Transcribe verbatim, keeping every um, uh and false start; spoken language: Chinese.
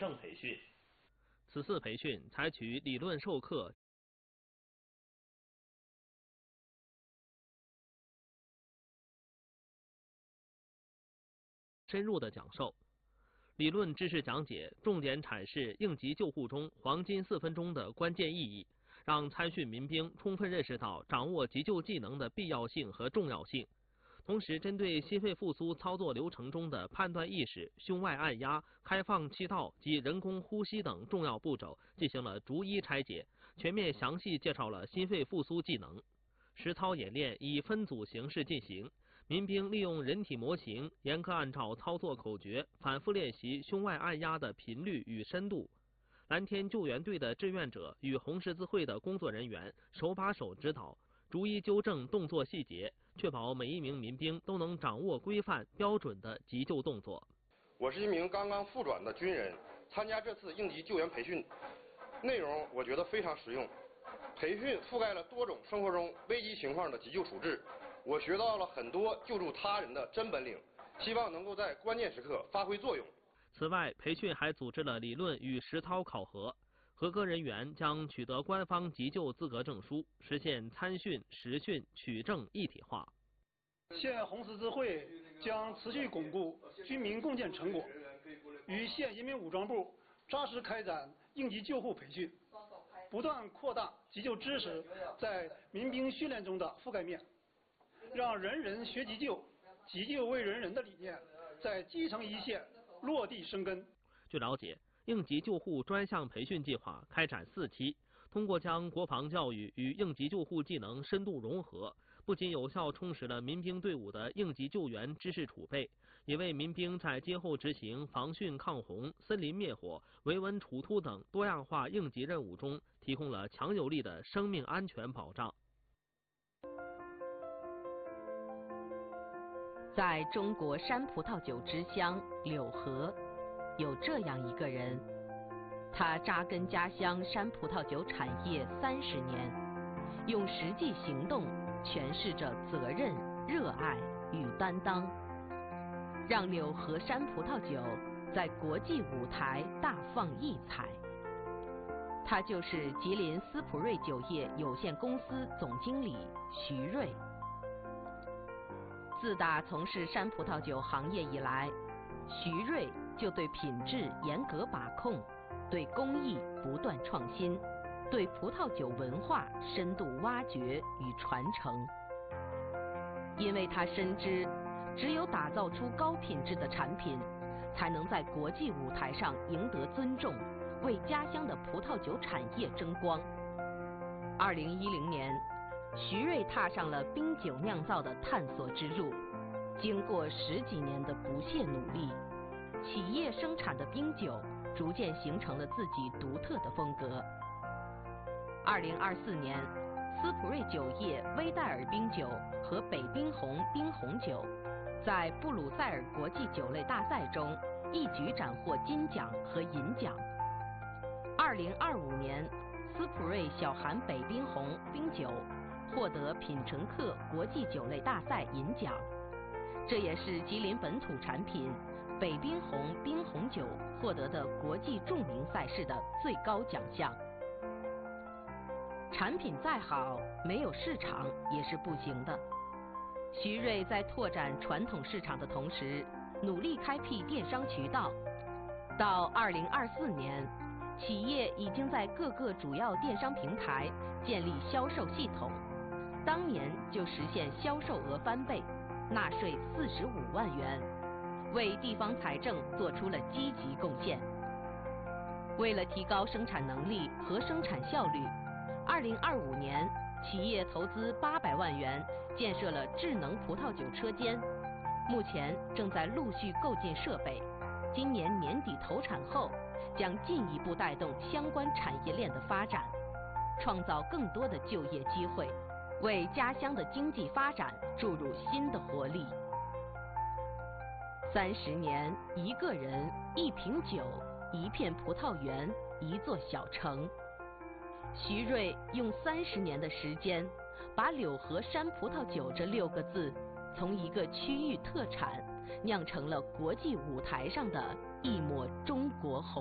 证培训。 此次培训采取理论授课、深入的讲授，理论知识讲解重点阐释应急救护中黄金四分钟的关键意义，让参训民兵充分认识到掌握急救技能的必要性和重要性。同时，针对心肺复苏操作流程中的判断意识、胸外按压、开放气道及人工呼吸等重要步骤进行了逐一拆解，全面详细介绍了心肺复苏技能。实操演练以分组形式进行，民兵利用人体模型，严格按照操作口诀，反复练习胸外按压的频率与深度。蓝天救援队的志愿者与红十字会的工作人员手把手指导，逐一纠正动作细节，确保每一名民兵都能掌握规范标准的急救动作。 我是一名刚刚复转的军人，参加这次应急救援培训，内容我觉得非常实用。培训覆盖了多种生活中危机情况的急救处置，我学到了很多救助他人的真本领，希望能够在关键时刻发挥作用。 此外，培训还组织了理论与实操考核，合格人员将取得官方急救资格证书，实现参训、实训、取证一体化。 县红十字会将持续巩固军民共建成果，与县人民武装部扎实开展应急救护培训，不断扩大急救知识在民兵训练中的覆盖面，让人人学急救、急救为人人的理念在基层一线落地生根。 据了解，应急救护专项培训计划开展四期，通过将国防教育与应急救护技能深度融合，不仅有效充实了民兵队伍的应急救援知识储备，也为民兵在今后执行防汛抗洪、森林灭火、维稳处突等多样化应急任务中提供了强有力的生命安全保障。 在中国山葡萄酒之乡柳河，有这样一个人，他扎根家乡山葡萄酒产业三十年，用实际行动诠释着责任、热爱与担当，让柳河山葡萄酒在国际舞台大放异彩。他就是吉林斯普瑞酒业有限公司总经理徐瑞。自打从事山葡萄酒行业以来，徐瑞就对品质严格把控，对工艺不断创新，对葡萄酒文化深度挖掘与传承。因为他深知，只有打造出高品质的产品，才能在国际舞台上赢得尊重，为家乡的葡萄酒产业争光。二零一零年，徐瑞踏上了冰酒酿造的探索之路。经过十几年的不懈努力，企业生产的冰酒逐渐形成了自己独特的风格。二零二四年，斯普瑞酒业威戴尔冰酒和北冰红冰红酒在布鲁塞尔国际酒类大赛中一举斩获金奖和银奖。二零二五年，斯普瑞小韩北冰红冰酒获得品城客国际酒类大赛银奖，这也是吉林本土产品北冰红冰红酒获得的国际著名赛事的最高奖项。产品再好，没有市场也是不行的。徐瑞在拓展传统市场的同时，努力开辟电商渠道。到二零二四年，企业已经在各个主要电商平台建立销售系统，当年就实现销售额翻倍，纳税四十五万元，为地方财政做出了积极贡献。为了提高生产能力和生产效率，二零二五年，企业投资八百万元建设了智能葡萄酒车间，目前正在陆续购进设备，今年年底投产后，将进一步带动相关产业链的发展，创造更多的就业机会，为家乡的经济发展注入新的活力。三十年，一个人，一瓶酒，一片葡萄园，一座小城。徐瑞用三十年的时间，把柳河山葡萄酒这六个字，从一个区域特产，酿成了国际舞台上的一抹中国红。